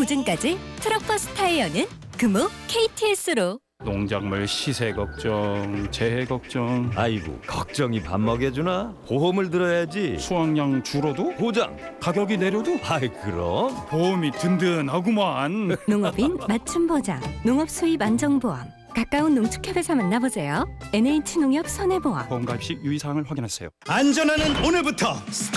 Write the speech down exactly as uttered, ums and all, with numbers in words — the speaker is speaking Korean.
보증까지 트럭버스 타이어는 금호 케이티에스로. 농작물 시세 걱정, 재해 걱정, 아이고 걱정이 밥 먹여주나? 보험을 들어야지. 수확량 줄어도 보장. 가격이 내려도 아이 그럼. 보험이 든든하구만. 농업인 맞춤 보장, 농업 수입 안정보험. 가까운 농축협에서 만나보세요. 엔에이치 농협 손해보험. 보험 가입 시 유의사항을 확인하세요. 안전하는 오늘부터